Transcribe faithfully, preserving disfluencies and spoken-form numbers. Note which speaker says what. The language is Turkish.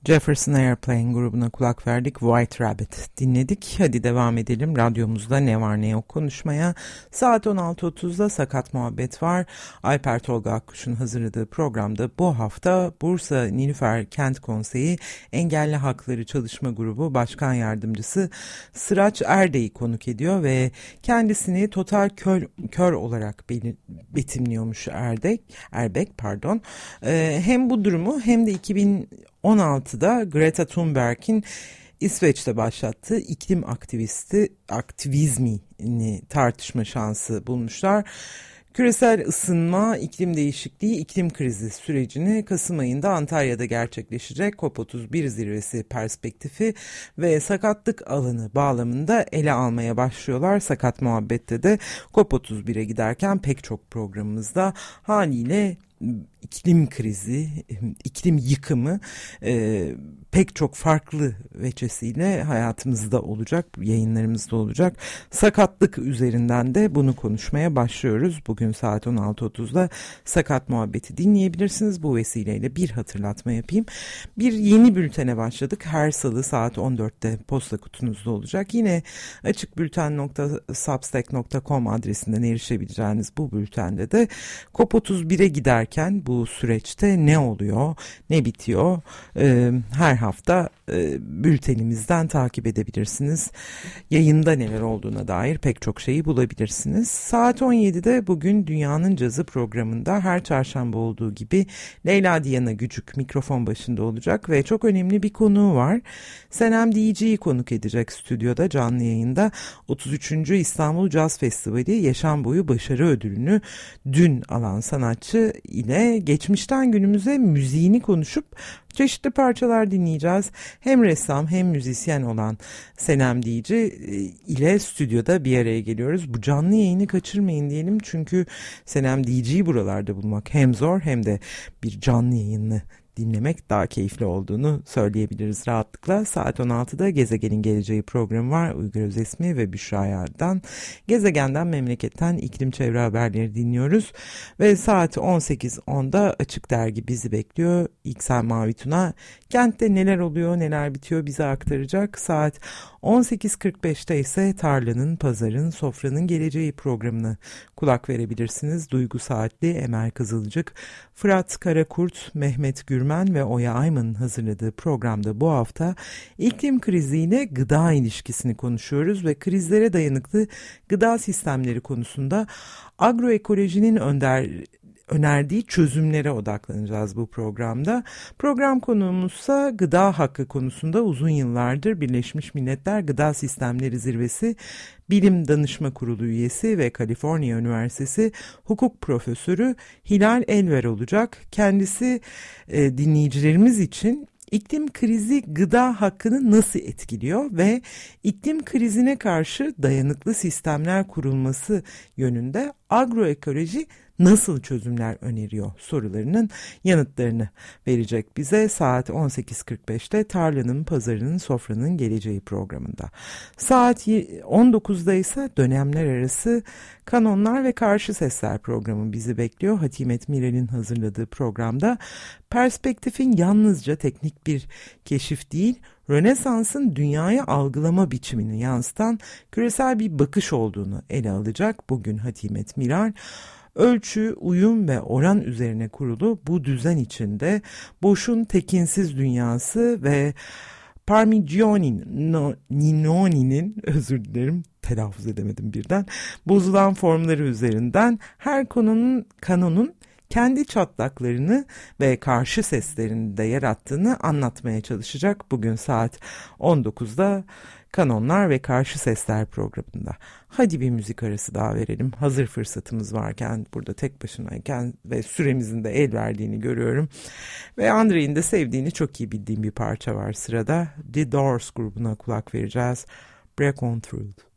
Speaker 1: Jefferson Airplane grubuna kulak verdik. White Rabbit dinledik. Hadi devam edelim. Radyomuzda ne var ne yok konuşmaya. Saat on altı otuzda Sakat Muhabbet var. Alper Tolga Akkuş'un hazırladığı programda bu hafta Bursa Nilüfer Kent Konseyi Engelli Hakları Çalışma Grubu Başkan Yardımcısı Sıraç Erdek'i konuk ediyor ve kendisini total kör, kör olarak betimliyormuş Erdek, Erbek pardon. Ee, hem bu durumu hem de iki bin on altıda Greta Thunberg'in İsveç'te başlattığı iklim aktivisti aktivizmini tartışma şansı bulmuşlar. Küresel ısınma, iklim değişikliği, iklim krizi sürecini Kasım ayında Antalya'da gerçekleşecek COP otuz bir zirvesi perspektifi ve sakatlık alanı bağlamında ele almaya başlıyorlar. Sakat Muhabbet'te de COP otuz bire giderken pek çok programımızda haliyle iklim krizi, iklim yıkımı e, pek çok farklı veçesiyle hayatımızda olacak, yayınlarımızda olacak. Sakatlık üzerinden de bunu konuşmaya başlıyoruz. Bugün saat on altı otuzda Sakat Muhabbeti dinleyebilirsiniz. Bu vesileyle bir hatırlatma yapayım. Bir yeni bültene başladık. Her salı saat on dörtte posta kutunuzda olacak. Yine açıkbülten nokta substack nokta com adresinden erişebileceğiniz bu bültende de COP otuz bire giderken bu süreçte ne oluyor, ne bitiyor ee, her hafta e, bültenimizden takip edebilirsiniz. Yayında neler olduğuna dair pek çok şeyi bulabilirsiniz. Saat on yedide bugün Dünyanın Cazı programında her çarşamba olduğu gibi Leyla Diana Gücük mikrofon başında olacak ve çok önemli bir konuğu var. Senem Diyici'yi konuk edecek stüdyoda canlı yayında. otuz üçüncü İstanbul Caz Festivali Yaşam Boyu Başarı Ödülünü dün alan sanatçı ile geçmişten günümüze müziğini konuşup çeşitli parçalar dinleyeceğiz. Hem ressam hem müzisyen olan Senem Diyici ile stüdyoda bir araya geliyoruz. Bu canlı yayını kaçırmayın diyelim çünkü Senem Diyici'yi buralarda bulmak hem zor hem de bir canlı yayını dinlemek daha keyifli olduğunu söyleyebiliriz rahatlıkla. Saat on altıda Gezegenin Geleceği programı var. Uygur Özesmi ve Büşra Yar'dan. Gezegenden, memleketten iklim çevre haberleri dinliyoruz. Ve saat on sekiz onda Açık Dergi bizi bekliyor. İksel Mavi Tuna kentte neler oluyor, neler bitiyor bize aktaracak. Saat on sekiz kırk beşte ise Tarlanın, Pazarın, Sofranın Geleceği programını kulak verebilirsiniz. Duygu Saatli, Emel Kızılcık, Fırat Karakurt, Mehmet Gürmen ve Oya Ayman'ın hazırladığı programda bu hafta iklim kriziyle gıda ilişkisini konuşuyoruz ve krizlere dayanıklı gıda sistemleri konusunda agroekolojinin önder önerdiği çözümlere odaklanacağız bu programda. Program konuğumuzsa gıda hakkı konusunda uzun yıllardır Birleşmiş Milletler Gıda Sistemleri Zirvesi Bilim Danışma Kurulu üyesi ve Kaliforniya Üniversitesi hukuk profesörü Hilal Elver olacak. Kendisi e, dinleyicilerimiz için İklim krizi gıda hakkını nasıl etkiliyor ve iklim krizine karşı dayanıklı sistemler kurulması yönünde agroekoloji nasıl çözümler öneriyor sorularının yanıtlarını verecek bize saat on sekiz kırk beşte Tarlanın, Pazarının, Sofranın Geleceği programında. Saat on dokuzda ise dönemler arası Kanonlar ve Karşı Sesler programı bizi bekliyor. Hatimet Mirel'in hazırladığı programda perspektifin yalnızca teknik bir keşif değil, Rönesans'ın dünyayı algılama biçimini yansıtan küresel bir bakış olduğunu ele alacak bugün Hatimet Miral. Ölçü, uyum ve oran üzerine kurulu bu düzen içinde Boş'un Tekinsiz Dünyası ve Parmigianini'nin, özür dilerim telaffuz edemedim birden, bozulan formları üzerinden her konunun kanonun kendi çatlaklarını ve karşı seslerini de yarattığını anlatmaya çalışacak bugün saat on dokuzda Kanonlar ve Karşı Sesler programında. Hadi bir müzik arası daha verelim. Hazır fırsatımız varken, burada tek başınayken ve süremizin de el verdiğini görüyorum. Ve Andrei'nin de sevdiğini çok iyi bildiğim bir parça var sırada. The Doors grubuna kulak vereceğiz. Break On Through.